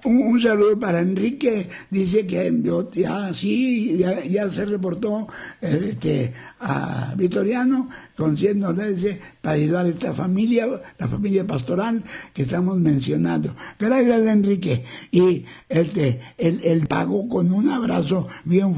Un saludo para Enrique, dice que envió, ya se reportó a Vitoriano con 100 dólares para ayudar a esta familia, la familia pastoral que estamos mencionando. Gracias, Enrique. Y él pagó con un abrazo bien